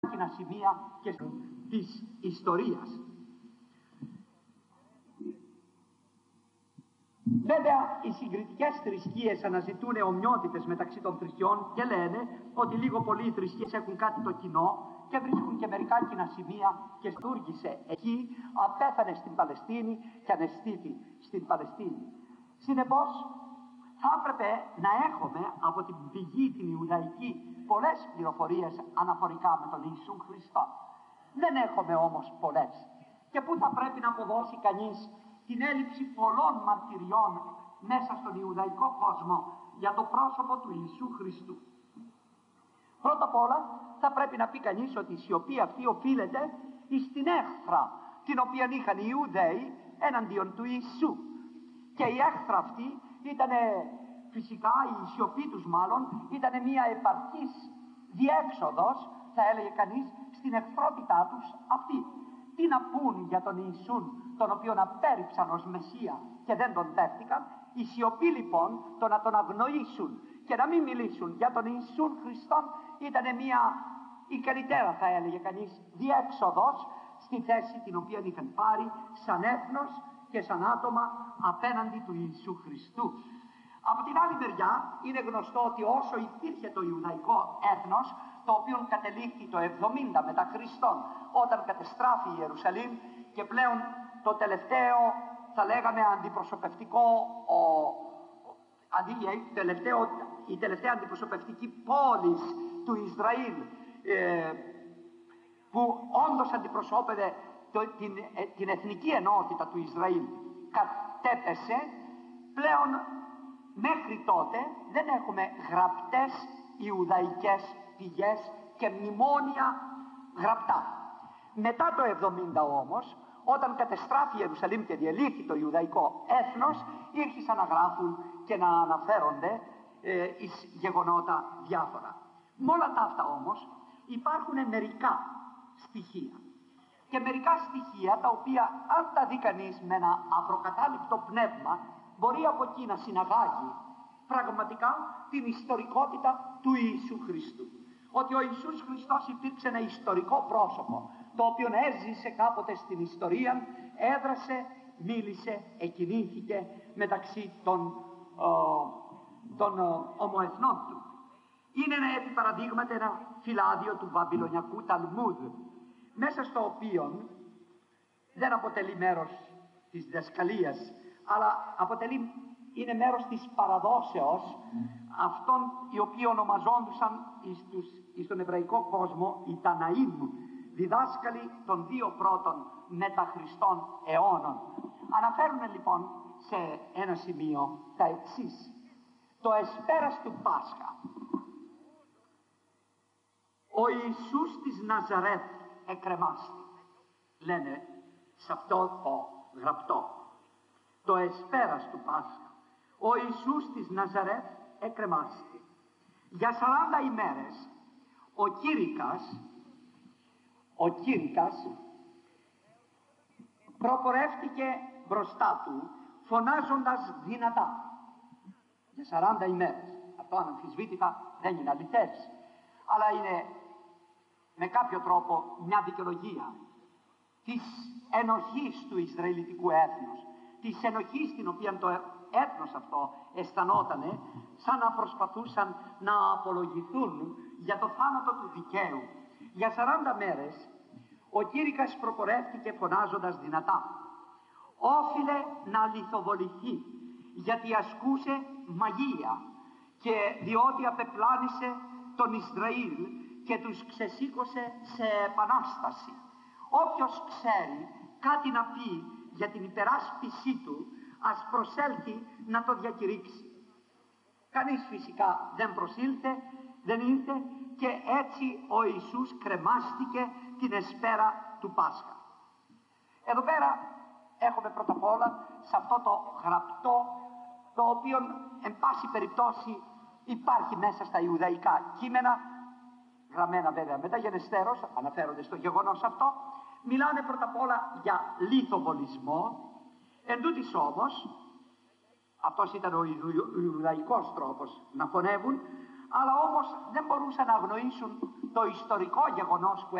σημεία και της ιστορίας. Βέβαια, οι συγκριτικές θρησκείες αναζητούν ομοιότητες μεταξύ των θρησκειών και λένε ότι λίγο πολύ οι θρησκείες έχουν κάτι το κοινό και βρίσκουν και μερικά κοινά σημεία και στούργησε εκεί, απέθανε στην Παλαιστίνη και ανεστήθη στην Παλαιστίνη. Συνεπώς, θα έπρεπε να έχουμε από την πηγή την Ιουδαϊκή πολλές πληροφορίες αναφορικά με τον Ιησού Χριστό. Δεν έχουμε όμως πολλές. Και πού θα πρέπει να αποδώσει κανείς την έλλειψη πολλών μαρτυριών μέσα στον Ιουδαϊκό κόσμο για το πρόσωπο του Ιησού Χριστού. Πρώτα απ' όλα θα πρέπει να πει κανείς ότι η σιωπή αυτή οφείλεται στην έχθρα την οποία είχαν οι Ιουδαίοι έναντιον του Ιησού. Και η έχθρα αυτή ήταν φυσικά, η σιωπή τους μάλλον, ήταν μια επαρκής διέξοδος, θα έλεγε κανείς, στην εχθρότητά τους αυτή. Τι να πούν για τον Ιησούν, τον οποίον απέρριψαν ως Μεσσία και δεν τον δέχτηκαν. Η σιωπή λοιπόν, το να τον αγνοήσουν και να μην μιλήσουν για τον Ιησούν Χριστόν, ήταν μια ικανητέρα, θα έλεγε κανείς, διέξοδος στη θέση την οποία είχαν πάρει σαν έθνος και σαν άτομα απέναντι του Ιησού Χριστού. Από την άλλη μεριά είναι γνωστό ότι όσο υπήρχε το Ιουδαϊκό έθνος, το οποίο κατελήφθη το 70 μετά Χριστόν, όταν κατεστράφη η Ιερουσαλήμ και πλέον το τελευταίο, θα λέγαμε, αντιπροσωπευτικό, η τελευταία αντιπροσωπευτική πόλη του Ισραήλ, που όντως αντιπροσώπευε την εθνική ενότητα του Ισραήλ, κατέπεσε. Πλέον μέχρι τότε δεν έχουμε γραπτές Ιουδαϊκές πηγές και μνημόνια γραπτά. Μετά το 70 όμως, όταν κατεστράφη η Ιερουσαλήμ και διελύθη το Ιουδαϊκό έθνος, ήρχισαν να γράφουν και να αναφέρονται εις γεγονότα διάφορα. Με όλα τα αυτά όμως υπάρχουν μερικά στοιχεία. Και μερικά στοιχεία τα οποία, αν τα δει κανείς με ένα απροκατάληπτο πνεύμα, μπορεί από εκεί να συναγάγει πραγματικά την ιστορικότητα του Ιησού Χριστού. Ότι ο Ιησούς Χριστός υπήρξε ένα ιστορικό πρόσωπο, το οποίο έζησε κάποτε στην ιστορία, έδρασε, μίλησε, εκκινήθηκε μεταξύ των ομοεθνών του. Είναι επί παραδείγματι ένα φυλάδιο του Βαβυλωνιακού Ταλμούδ, μέσα στο οποίο δεν αποτελεί μέρος της διδασκαλίας, αλλά είναι μέρος της παραδόσεως αυτών οι οποίοι ονομαζόντουσαν στον εβραϊκό κόσμο οι Ταναήμ, διδάσκαλοι των δύο πρώτων μετά Χριστόν αιώνων. Αναφέρουν λοιπόν σε ένα σημείο τα εξής: το εσπέρας του Πάσχα, ο Ιησούς της Ναζαρέθ εκρεμάστη, λένε σε αυτό το γραπτό. Το εσπέρας του Πάσχα, ο Ιησούς της Ναζαρέθ εκρεμάστη. Για 40 ημέρες ο Κήρυκας προπορεύτηκε μπροστά του φωνάζοντας δυνατά. Για 40 ημέρες. Αυτό αναμφισβήτητα δεν είναι αληθές, αλλά είναι με κάποιο τρόπο μια δικαιολογία της ενοχής του Ισραηλιτικού έθνους, της ενοχής την οποία το έθνος αυτό αισθανότανε, σαν να προσπαθούσαν να απολογηθούν για το θάνατο του δικαίου. Για 40 μέρες ο Κήρυκας προπορεύτηκε φωνάζοντας δυνατά. Όφιλε να λιθοβοληθεί, γιατί ασκούσε μαγεία και διότι απεπλάνησε τον Ισραήλ και τους ξεσήκωσε σε επανάσταση. Όποιος ξέρει κάτι να πει για την υπεράσπισή του, ας προσέλθει να το διακηρύξει. Κανείς φυσικά δεν προσήλθε, δεν ήρθε, και έτσι ο Ιησούς κρεμάστηκε την εσπέρα του Πάσχα. Εδώ πέρα έχουμε πρώτα απ' όλα σε αυτό το γραπτό, το οποίο εν πάση περιπτώσει υπάρχει μέσα στα Ιουδαϊκά κείμενα, γραμμένα βέβαια μεταγενεστέρως, αναφέρονται στο γεγονός αυτό, μιλάνε πρώτα απ' όλα για λιθοβολισμό. Εν τούτοις όμως, αυτός ήταν ο Ιουδαϊκός τρόπος να φωνεύουν, αλλά όμως δεν μπορούσαν να αγνοήσουν το ιστορικό γεγονός που